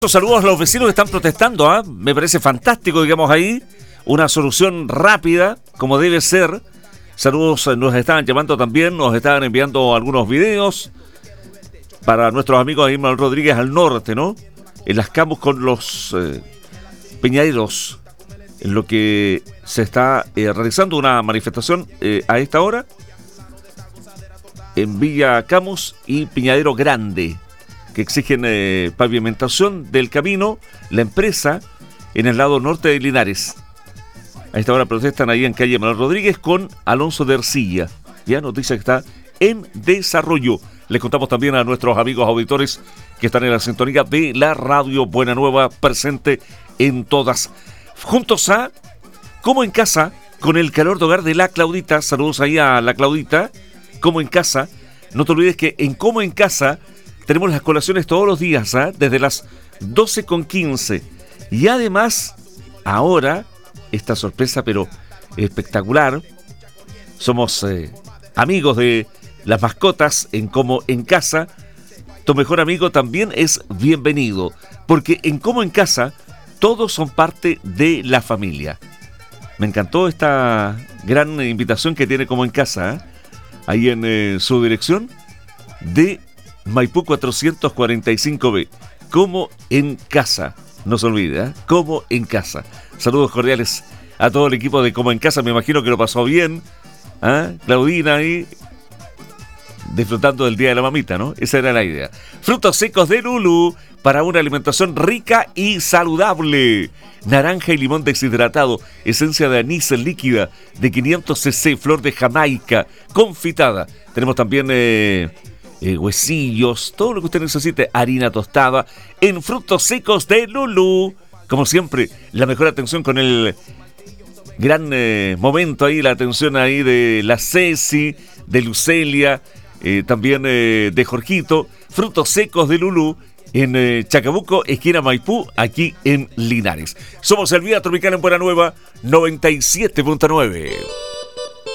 Saludos a los vecinos que están protestando, ¿ah? Me parece fantástico, digamos ahí, una solución rápida, como debe ser. Saludos, nos estaban llamando también, nos estaban enviando algunos videos para nuestros amigos de Manuel Rodríguez al norte, ¿no? En las Camus con los peñaderos, en lo que se está realizando una manifestación a esta hora en Villa Camus y Piñadero Grande, que exigen pavimentación del camino, la empresa, en el lado norte de Linares. A esta hora protestan ahí en calle Manuel Rodríguez con Alonso de Ercilla. Ya noticia que está en desarrollo. Les contamos también a nuestros amigos auditores que están en la sintonía de la radio Buena Nueva, presente en todas. Juntos a Como en Casa, con el calor de hogar de la Claudita. Saludos ahí a la Claudita. Como en Casa. No te olvides que en Como en Casa tenemos las colaciones todos los días, ¿eh? Desde las 12:15. Y además, ahora, esta sorpresa, pero espectacular, somos amigos de las mascotas en Como en Casa. Tu mejor amigo también es bienvenido, porque en Como en Casa todos son parte de la familia. Me encantó esta gran invitación que tiene Como en Casa, ¿eh? Ahí en su dirección de Maipú 445B, Como en Casa, no se olvide, ¿eh? Como en Casa. Saludos cordiales a todo el equipo de Como en Casa, me imagino que lo pasó bien, ¿eh? Claudina ahí, disfrutando del Día de la Mamita, ¿no? Esa era la idea. Frutos secos de Lulú, para una alimentación rica y saludable. Naranja y limón deshidratado, esencia de anís líquida de 500 cc, flor de Jamaica, confitada. Tenemos también huesillos, todo lo que usted necesite, harina tostada, en frutos secos de Lulú. Como siempre, la mejor atención con el gran momento ahí, la atención ahí de la Ceci, de Lucelia, también de Jorgito. Frutos secos de Lulú, en Chacabuco, esquina Maipú, aquí en Linares. Somos el Vía Tropical en Buena Nueva, 97.9.